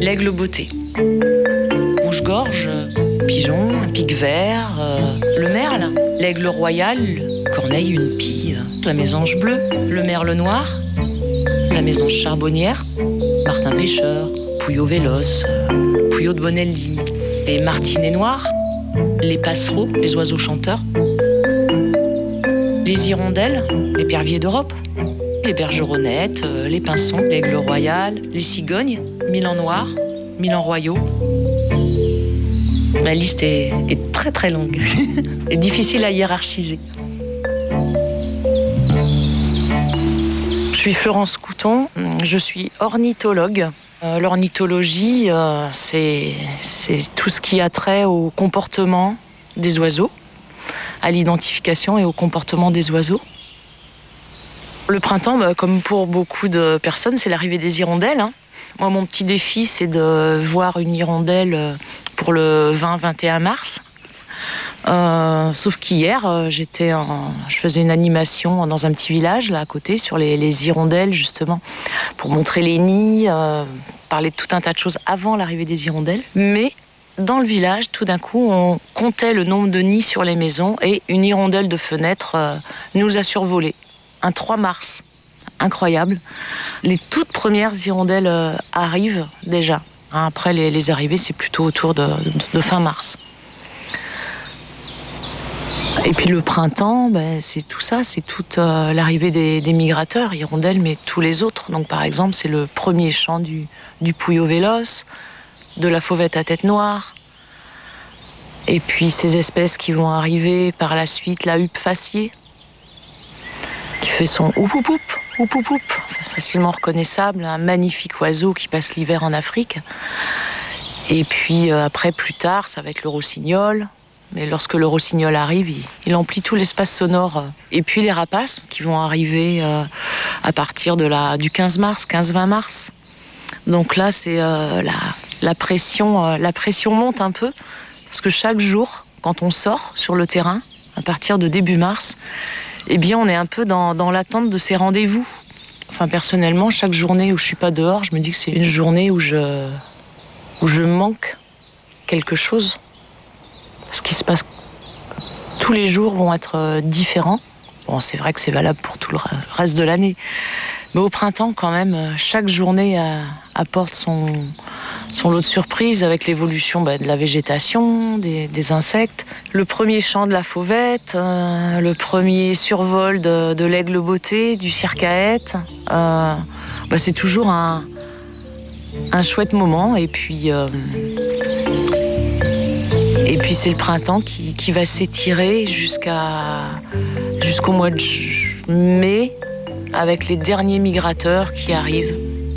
l'aigle beauté. Rouge-gorge, pigeon, pic vert, le merle, l'aigle royal, corneille, une pie, la mésange bleue, le merle noir, la mésange charbonnière, martin pêcheur, pouilleau véloce, pouilleau de Bonelli, les martinets noirs, les passereaux, les oiseaux chanteurs, les hirondelles, l'épervier d'Europe, les bergeronnettes, les pinsons, l'aigle royal, les cigognes, milans noirs, milans royaux. La liste est très très longue et difficile à hiérarchiser. Je suis Florence Couton, je suis ornithologue. L'ornithologie, c'est tout ce qui a trait au comportement des oiseaux, à l'identification et au comportement des oiseaux. Le printemps, comme pour beaucoup de personnes, c'est l'arrivée des hirondelles. Moi, mon petit défi, c'est de voir une hirondelle pour le 20-21 mars. Sauf qu'hier, je faisais une animation dans un petit village là à côté sur les hirondelles, justement, pour montrer les nids, parler de tout un tas de choses avant l'arrivée des hirondelles. Mais dans le village, tout d'un coup, on comptait le nombre de nids sur les maisons et une hirondelle de fenêtre nous a survolé. Un 3 mars, incroyable. Les toutes premières hirondelles arrivent déjà. Après, les arrivées, c'est plutôt autour de fin mars. Et puis le printemps, c'est tout ça, c'est toute l'arrivée des migrateurs, hirondelles, mais tous les autres. Donc par exemple, c'est le premier chant du pouilleau véloce, de la fauvette à tête noire. Et puis ces espèces qui vont arriver par la suite, la huppe faciée, qui fait son oup-oup-oup, oup-oup-oup, facilement reconnaissable, un magnifique oiseau qui passe l'hiver en Afrique. Et puis après, plus tard, ça va être le rossignol. Mais lorsque le rossignol arrive, il emplit tout l'espace sonore. Et puis les rapaces qui vont arriver à partir du 15 mars, 15-20 mars. Donc là, c'est la pression monte un peu. Parce que chaque jour, quand on sort sur le terrain, à partir de début mars, eh bien, on est un peu dans l'attente de ces rendez-vous. Enfin, personnellement, chaque journée où je suis pas dehors, je me dis que c'est une journée où je manque quelque chose. Ce qui se passe tous les jours vont être différents. Bon, c'est vrai que c'est valable pour tout le reste de l'année. Mais au printemps, quand même, chaque journée apporte son lot de surprises avec l'évolution de la végétation, des insectes. Le premier chant de la fauvette, le premier survol de l'aigle beauté, du circaète. C'est toujours un chouette moment. Et puis c'est le printemps qui va s'étirer jusqu'au mois de mai, avec les derniers migrateurs qui arrivent.